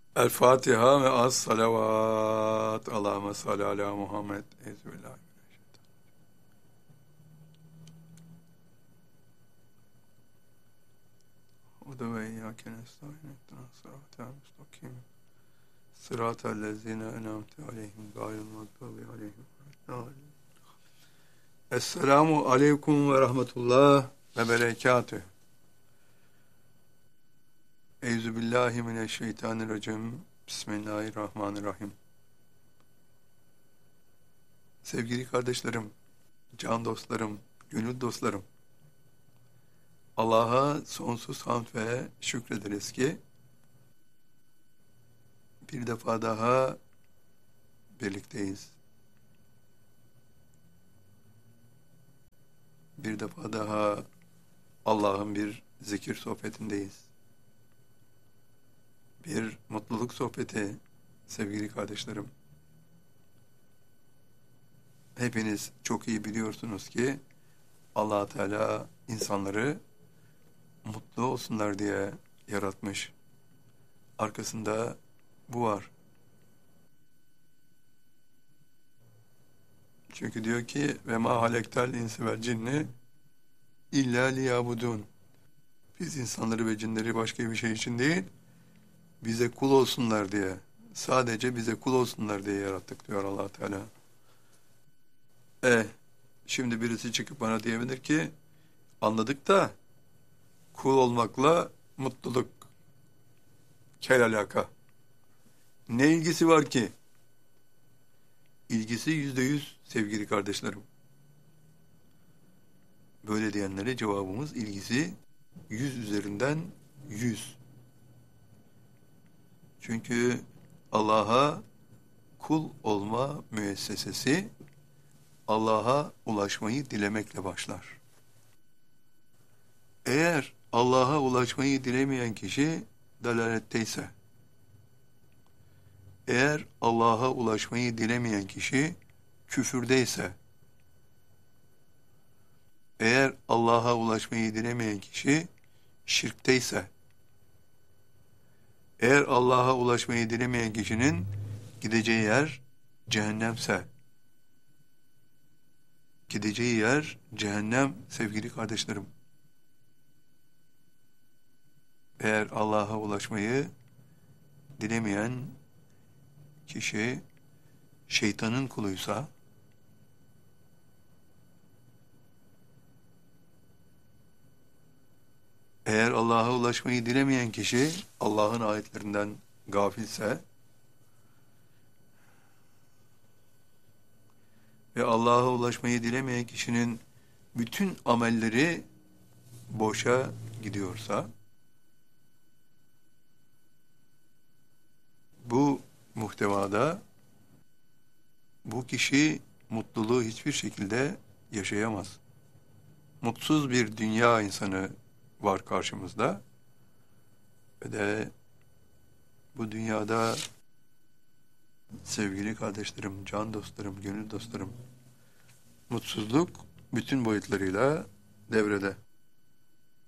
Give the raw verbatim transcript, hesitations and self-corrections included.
El Fatiha ve az salavat. Allahümme salli ala Muhammed. Ezbillahirrahmanirrahim. Hudu ve iyyâke nestaîn. İhdinas sıratal müstakim. Sıratal lezîne en'amte aleyhim gayril mağdûbi aleyhim ve'd-dâllîn. Esselamu aleyküm ve rahmetullah ve berekatüh. Euzubillahimineşşeytanirracim. Bismillahirrahmanirrahim. Sevgili kardeşlerim, can dostlarım, gönül dostlarım, Allah'a sonsuz hamd ve şükrederiz ki bir defa daha birlikteyiz. Bir defa daha Allah'ın bir zikir sohbetindeyiz. Bir mutluluk sohbeti sevgili kardeşlerim. Hepiniz çok iyi biliyorsunuz ki Allah Teala insanları mutlu olsunlar diye yaratmış. Arkasında bu var. Çünkü diyor ki ve ma halektel insi vel cinni illa liyabudun. Biz insanları ve cinleri başka bir şey için değil, bize kul olsunlar diye, sadece bize kul olsunlar diye yarattık diyor Allah Teala. E, şimdi birisi çıkıp bana diyebilir ki, anladık da kul olmakla mutluluk kel alaka. Ne ilgisi var ki? İlgisi yüzde yüz sevgili kardeşlerim. Böyle diyenlere cevabımız ilgisi yüz üzerinden yüz. Çünkü Allah'a kul olma müessesesi Allah'a ulaşmayı dilemekle başlar. Eğer Allah'a ulaşmayı dilemeyen kişi dalaletteyse, eğer Allah'a ulaşmayı dilemeyen kişi küfürdeyse, eğer Allah'a ulaşmayı dilemeyen kişi şirkteyse, eğer Allah'a ulaşmayı dilemeyen kişinin gideceği yer cehennemse, gideceği yer cehennem sevgili kardeşlerim. Eğer Allah'a ulaşmayı dilemeyen kişi şeytanın kuluysa, eğer Allah'a ulaşmayı dilemeyen kişi Allah'ın ayetlerinden gafilse ve Allah'a ulaşmayı dilemeyen kişinin bütün amelleri boşa gidiyorsa, bu muhtevada bu kişi mutluluğu hiçbir şekilde yaşayamaz. Mutsuz bir dünya insanı var karşımızda ve de bu dünyada sevgili kardeşlerim, can dostlarım, gönül dostlarım, mutsuzluk bütün boyutlarıyla devrede.